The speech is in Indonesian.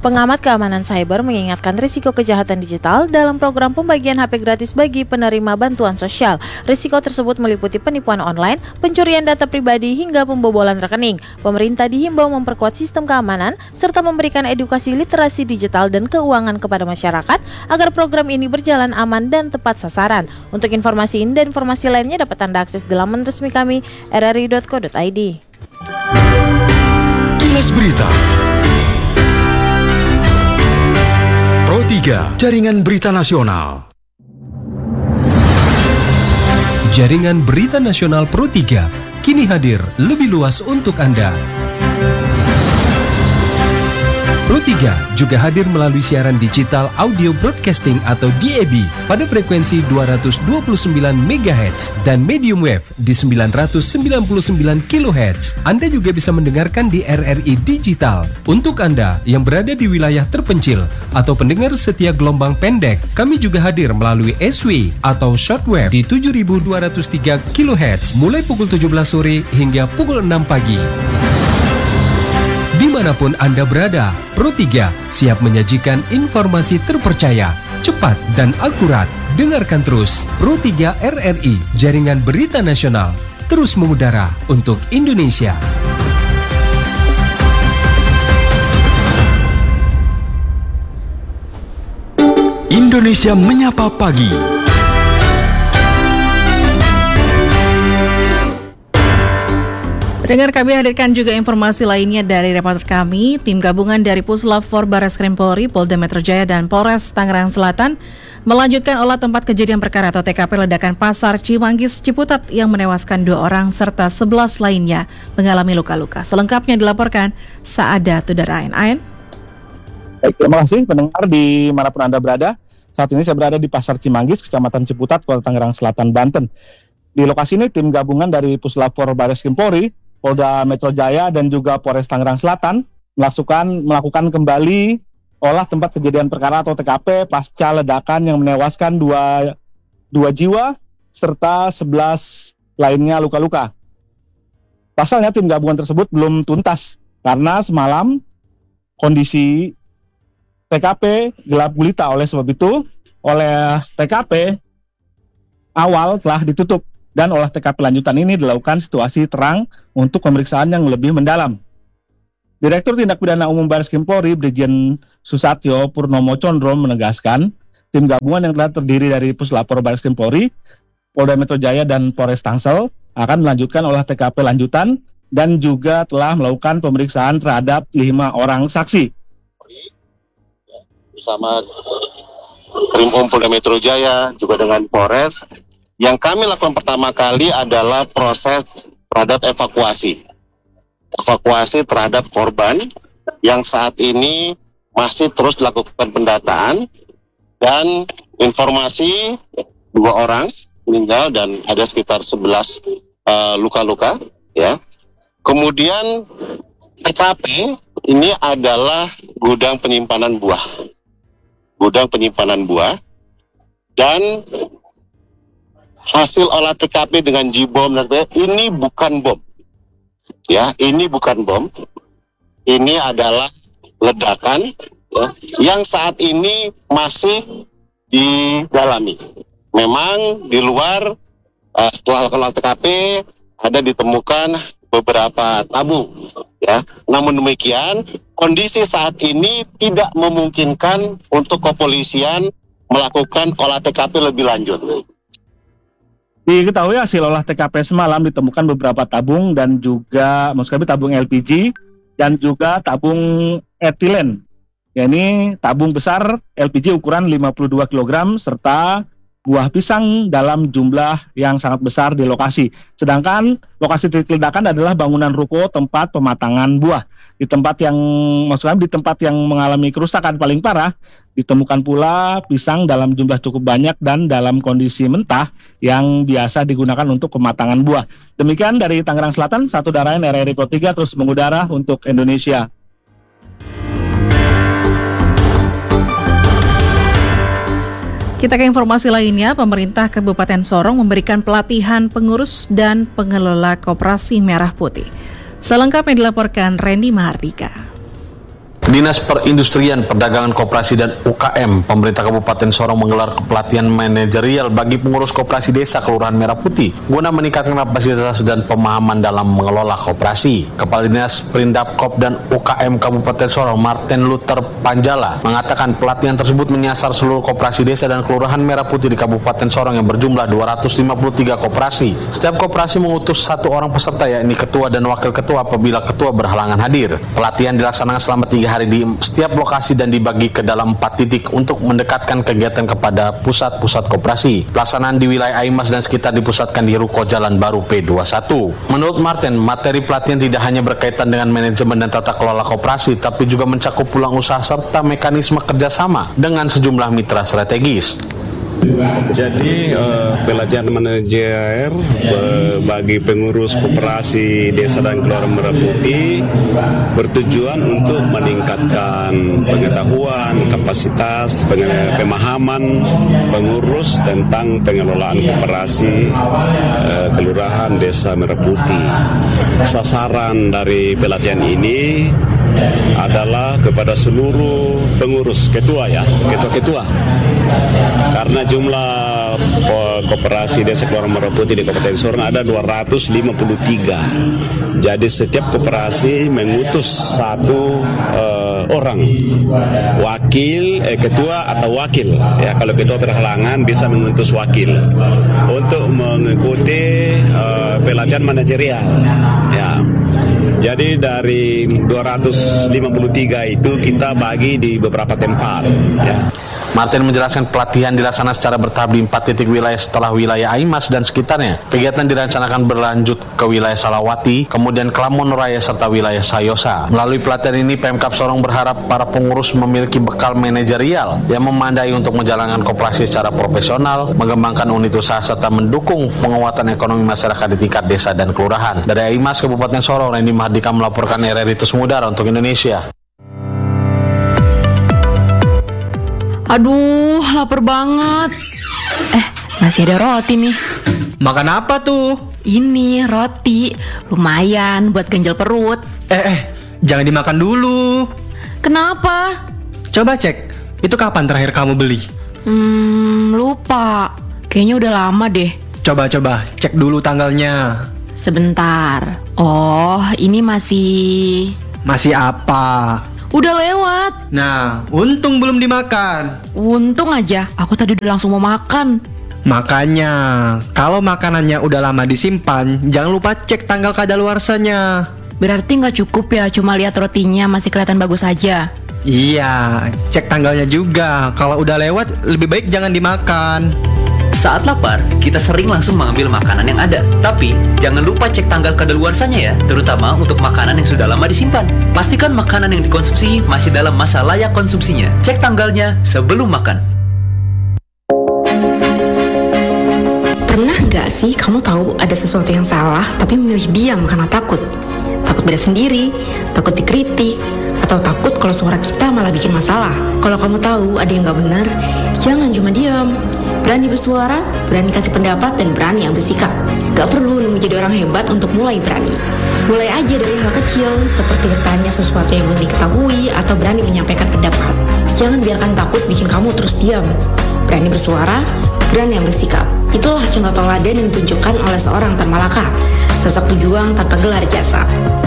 Pengamat keamanan cyber mengingatkan risiko kejahatan digital dalam program pembagian HP gratis bagi penerima bantuan sosial. Risiko tersebut meliputi penipuan online, pencurian data pribadi, hingga pembobolan rekening. Pemerintah dihimbau memperkuat sistem keamanan serta memberikan edukasi literasi digital dan keuangan kepada masyarakat agar program ini berjalan aman dan tepat sasaran. Untuk informasi ini dan informasi lainnya dapat Anda akses di laman resmi kami rri.co.id. Kilas Berita Pro 3, Jaringan Berita Nasional. Jaringan Berita Nasional Pro 3 kini hadir lebih luas untuk Anda. Pro 3 juga hadir melalui siaran digital audio broadcasting atau DAB pada frekuensi 229 MHz dan medium wave di 999 kHz. Anda juga bisa mendengarkan di RRI Digital. Untuk Anda yang berada di wilayah terpencil atau pendengar setia gelombang pendek, kami juga hadir melalui SW atau shortwave di 7203 kHz mulai pukul 17 sore hingga pukul 6 pagi. Dimanapun Anda berada, Pro 3 siap menyajikan informasi terpercaya, cepat dan akurat. Dengarkan terus Pro 3 RRI, Jaringan Berita Nasional, terus mengudara untuk Indonesia. Indonesia Menyapa Pagi. Pendengar, kami hadirkan juga informasi lainnya dari reporter kami. Tim gabungan dari Puslap 4 Barreskrim Polri, Polda Metro Jaya dan Polres Tangerang Selatan melanjutkan olah tempat kejadian perkara atau TKP ledakan Pasar Cimanggis, Ciputat yang menewaskan 2 orang serta 11 lainnya mengalami luka-luka. Selengkapnya dilaporkan Saada Tudarain. Ain. Baik, terima kasih pendengar dimanapun Anda berada. Saat ini saya berada di Pasar Cimanggis, Kecamatan Ciputat, Kota Tangerang Selatan, Banten. Di lokasi ini tim gabungan dari Puslap 4 Barreskrim Polri, Polda Metro Jaya dan juga Polres Tangerang Selatan melakukan kembali olah tempat kejadian perkara atau TKP pasca ledakan yang menewaskan dua jiwa serta 11 lainnya luka-luka. Pasalnya tim gabungan tersebut belum tuntas karena semalam kondisi TKP gelap gulita. Oleh sebab itu, oleh TKP awal telah ditutup. Dan olah TKP lanjutan ini dilakukan situasi terang untuk pemeriksaan yang lebih mendalam. Direktur Tindak Pidana Umum Barreskrim Polri, Brigjen Susatyo Purnomo Condro menegaskan, tim gabungan yang telah terdiri dari Puslapor Barreskrim Polri, Polda Metro Jaya dan Polres Tangsel akan melanjutkan olah TKP lanjutan dan juga telah melakukan pemeriksaan terhadap 5 orang saksi. Bersama Krimpom Polda Metro Jaya juga dengan Polres. Yang kami lakukan pertama kali adalah proses terhadap evakuasi terhadap korban yang saat ini masih terus dilakukan pendataan dan informasi 2 orang meninggal dan ada sekitar 11 luka-luka ya. Kemudian TKP ini adalah gudang penyimpanan buah dan hasil olah TKP dengan J-bom ini bukan bom. Ya, ini bukan bom. Ini adalah ledakan ya, yang saat ini masih didalami. Memang di luar setelah olah TKP ada ditemukan beberapa tabung ya. Namun demikian, kondisi saat ini tidak memungkinkan untuk kepolisian melakukan olah TKP lebih lanjut. Diketahui hasil olah TKP semalam ditemukan beberapa tabung dan juga tabung LPG dan juga tabung etilen. Ya, ini tabung besar LPG ukuran 52 kg serta buah pisang dalam jumlah yang sangat besar di lokasi. Sedangkan lokasi titik ledakan adalah bangunan ruko tempat pematangan buah. Di tempat yang mengalami kerusakan paling parah, ditemukan pula pisang dalam jumlah cukup banyak dan dalam kondisi mentah yang biasa digunakan untuk pematangan buah. Demikian dari Tangerang Selatan, Satu Darain RRI Pro 3 terus mengudara untuk Indonesia. Kita ke informasi lainnya, pemerintah Kabupaten Sorong memberikan pelatihan pengurus dan pengelola Koperasi Merah Putih. Selengkapnya dilaporkan Randy Mahardika. Dinas Perindustrian, Perdagangan Koperasi dan UKM, pemerintah Kabupaten Sorong menggelar pelatihan manajerial bagi pengurus koperasi desa Kelurahan Merah Putih guna meningkatkan kapasitas dan pemahaman dalam mengelola koperasi. Kepala Dinas Perindapkop dan UKM Kabupaten Sorong, Martin Luther Panjala, mengatakan pelatihan tersebut menyasar seluruh koperasi desa dan Kelurahan Merah Putih di Kabupaten Sorong yang berjumlah 253 koperasi. Setiap koperasi mengutus 1 orang peserta, yakni ketua dan wakil ketua apabila ketua berhalangan hadir. Pelatihan dilaksanakan selama 3 hari di setiap lokasi dan dibagi ke dalam 4 titik untuk mendekatkan kegiatan kepada pusat-pusat koperasi. Pelaksanaan di wilayah Aimas dan sekitar dipusatkan di Ruko Jalan Baru P21. Menurut Martin, materi pelatihan tidak hanya berkaitan dengan manajemen dan tata kelola koperasi, tapi juga mencakup pulang usaha serta mekanisme kerjasama dengan sejumlah mitra strategis. Jadi pelatihan manajer bagi pengurus koperasi desa dan Kelurahan Merah Putih bertujuan untuk meningkatkan pengetahuan, kapasitas, pemahaman pengurus tentang pengelolaan koperasi Kelurahan Desa Merah Putih. Sasaran dari pelatihan ini adalah kepada seluruh pengurus, ketua, karena jumlah koperasi desa Kelurahan Merah Putih di Kabupaten Sorong ada 253. Jadi setiap koperasi mengutus 1 orang wakil, ketua atau wakil. Ya, kalau ketua berhalangan bisa mengutus wakil untuk mengikuti pelatihan manajerial. Ya. Jadi dari 253 itu kita bagi di beberapa tempat. Ya. Martin menjelaskan pelatihan dilaksanakan secara bertahap di 4 titik wilayah setelah wilayah Aimas dan sekitarnya. Kegiatan direncanakan berlanjut ke wilayah Salawati, kemudian Klamon Raya serta wilayah Sayosa. Melalui pelatihan ini, Pemkab Sorong berharap para pengurus memiliki bekal manajerial yang memadai untuk menjalankan koperasi secara profesional, mengembangkan unit usaha serta mendukung penguatan ekonomi masyarakat di tingkat desa dan kelurahan. Dari Aimas, Kabupaten Sorong, Randy Mahardika melaporkan RRI Mudara untuk Indonesia. Aduh, lapar banget. Masih ada roti nih. Makan apa tuh? Ini roti, lumayan buat ganjal perut. Jangan dimakan dulu. Kenapa? Coba cek, itu kapan terakhir kamu beli? Lupa. Kayaknya udah lama deh. Coba cek dulu tanggalnya. Sebentar. Oh, ini masih apa? Udah lewat. Nah, untung belum dimakan. Untung aja, aku tadi udah langsung mau makan. Makanya, kalau makanannya udah lama disimpan, jangan lupa cek tanggal kadaluarsanya. Berarti nggak cukup ya, cuma lihat rotinya masih kelihatan bagus aja. Iya, cek tanggalnya juga. Kalau udah lewat, lebih baik jangan dimakan. Saat lapar, kita sering langsung mengambil makanan yang ada. Tapi, jangan lupa cek tanggal kadaluarsanya ya, terutama untuk makanan yang sudah lama disimpan. Pastikan makanan yang dikonsumsi masih dalam masa layak konsumsinya. Cek tanggalnya sebelum makan. Pernah nggak sih kamu tahu ada sesuatu yang salah tapi memilih diam karena takut? Takut beda sendiri, takut dikritik, atau takut kalau suara kita malah bikin masalah. Kalau kamu tahu ada yang nggak benar, jangan cuma diam. Berani bersuara, berani kasih pendapat, dan berani ambil sikap. Gak perlu nunggu jadi orang hebat untuk mulai berani. Mulai aja dari hal kecil, seperti bertanya sesuatu yang belum diketahui, atau berani menyampaikan pendapat. Jangan biarkan takut bikin kamu terus diam. Berani bersuara, berani ambil sikap. Itulah contoh teladan yang ditunjukkan oleh seorang Tan Malaka, sosok pejuang tanpa gelar jasa.